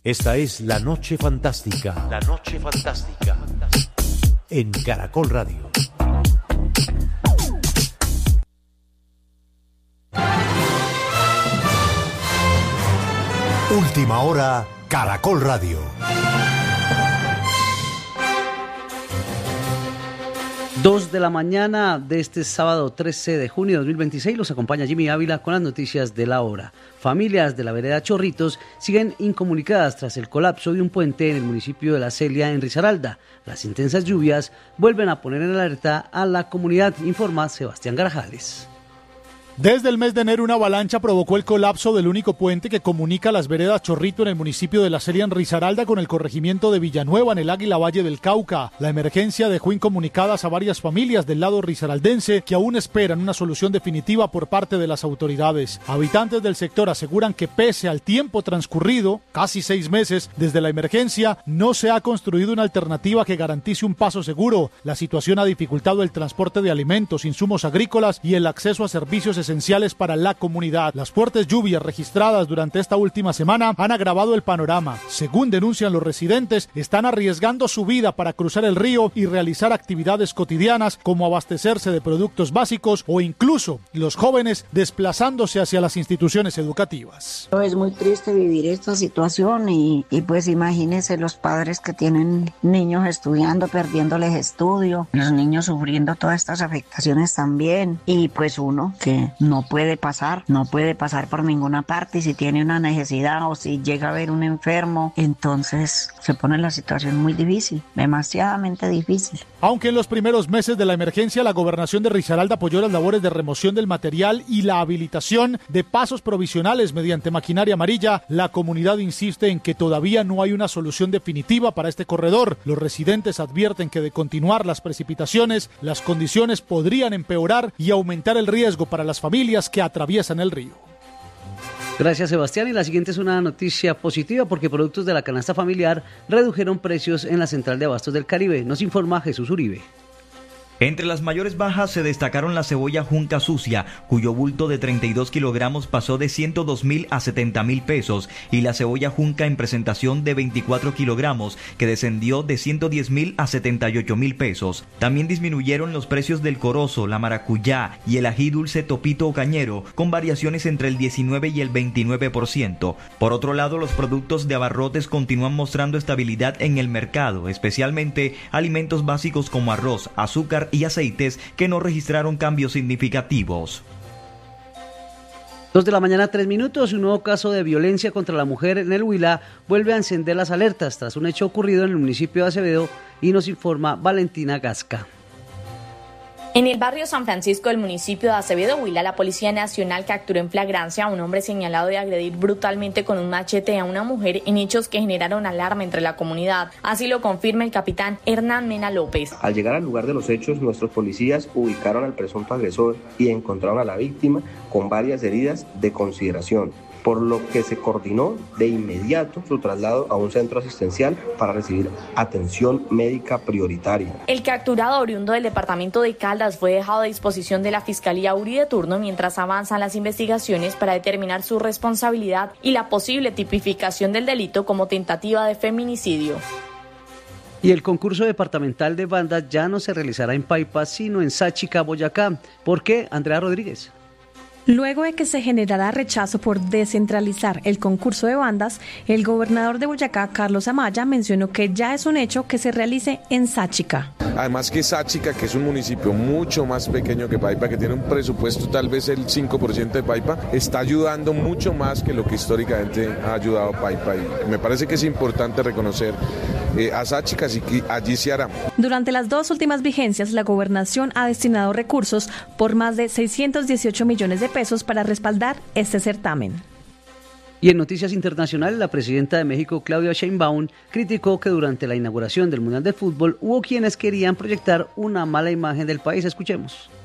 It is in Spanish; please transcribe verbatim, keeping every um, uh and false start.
Esta es La Noche Fantástica. La Noche Fantástica. En Caracol Radio. Última hora, Caracol Radio. Dos de la mañana de este sábado trece de junio de dos mil veintiséis los acompaña Jimmy Ávila con las noticias de la hora. Familias de la vereda Chorritos siguen incomunicadas tras el colapso de un puente en el municipio de La Celia, en Risaralda. Las intensas lluvias vuelven a poner en alerta a la comunidad, informa Sebastián Garajales. Desde el mes de enero, una avalancha provocó el colapso del único puente que comunica las veredas Chorrito en el municipio de La Celia, en Risaralda, con el corregimiento de Villanueva, en el Águila Valle del Cauca. La emergencia dejó incomunicadas a varias familias del lado risaraldense que aún esperan una solución definitiva por parte de las autoridades. Habitantes del sector aseguran que pese al tiempo transcurrido, casi seis meses desde la emergencia, no se ha construido una alternativa que garantice un paso seguro. La situación ha dificultado el transporte de alimentos, insumos agrícolas y el acceso a servicios esenciales para la comunidad. Las fuertes lluvias registradas durante esta última semana han agravado el panorama. Según denuncian los residentes, están arriesgando su vida para cruzar el río y realizar actividades cotidianas como abastecerse de productos básicos o incluso los jóvenes desplazándose hacia las instituciones educativas. Es muy triste vivir esta situación y, y pues imagínense los padres que tienen niños estudiando, perdiéndoles estudio, los niños sufriendo todas estas afectaciones también, y pues uno que no puede pasar, no puede pasar por ninguna parte, y si tiene una necesidad o si llega a haber un enfermo, entonces se pone la situación muy difícil, demasiadamente difícil. Aunque en los primeros meses de la emergencia la gobernación de Risaralda apoyó las labores de remoción del material y la habilitación de pasos provisionales mediante maquinaria amarilla, la comunidad insiste en que todavía no hay una solución definitiva para este corredor. Los residentes advierten que de continuar las precipitaciones, las condiciones podrían empeorar y aumentar el riesgo para las familias que atraviesan el río. Gracias, Sebastián. Y la siguiente es una noticia positiva porque productos de la canasta familiar redujeron precios en la Central de Abastos del Caribe. Nos informa Jesús Uribe. Entre las mayores bajas se destacaron la cebolla junca sucia, cuyo bulto de treinta y dos kilogramos pasó de ciento dos mil a setenta mil pesos, y la cebolla junca en presentación de veinticuatro kilogramos, que descendió de ciento diez mil a setenta y ocho mil pesos. También disminuyeron los precios del corozo, la maracuyá y el ají dulce topito o cañero, con variaciones entre el diecinueve y el veintinueve por ciento. Por otro lado, los productos de abarrotes continúan mostrando estabilidad en el mercado, especialmente alimentos básicos como arroz, azúcar y aceites, que no registraron cambios significativos. Dos de la mañana, tres minutos. Un nuevo caso de violencia contra la mujer en el Huila vuelve a encender las alertas tras un hecho ocurrido en el municipio de Acevedo, y nos informa Valentina Gasca. En el barrio San Francisco del municipio de Acevedo, Huila, la Policía Nacional capturó en flagrancia a un hombre señalado de agredir brutalmente con un machete a una mujer en hechos que generaron alarma entre la comunidad. Así lo confirma el capitán Hernán Mena López. Al llegar al lugar de los hechos, nuestros policías ubicaron al presunto agresor y encontraron a la víctima con varias heridas de consideración, por lo que se coordinó de inmediato su traslado a un centro asistencial para recibir atención médica prioritaria. El capturado, oriundo del departamento de Caldas, fue dejado a disposición de la Fiscalía Uri de turno mientras avanzan las investigaciones para determinar su responsabilidad y la posible tipificación del delito como tentativa de feminicidio. Y el concurso departamental de bandas ya no se realizará en Paipa, sino en Sáchica, Boyacá. ¿Por qué? Andrea Rodríguez. Luego de que se generara rechazo por descentralizar el concurso de bandas, el gobernador de Boyacá, Carlos Amaya, mencionó que ya es un hecho que se realice en Sáchica. Además que Sáchica, que es un municipio mucho más pequeño que Paipa, que tiene un presupuesto tal vez el cinco por ciento de Paipa, está ayudando mucho más que lo que históricamente ha ayudado Paipa. Y me parece que es importante reconocer eh, a Sáchica, así que allí se hará. Durante las dos últimas vigencias, la gobernación ha destinado recursos por más de seiscientos dieciocho millones de pesos para respaldar este certamen. Y en noticias internacionales, la presidenta de México, Claudia Sheinbaum, criticó que durante la inauguración del Mundial de Fútbol hubo quienes querían proyectar una mala imagen del país. Escuchemos.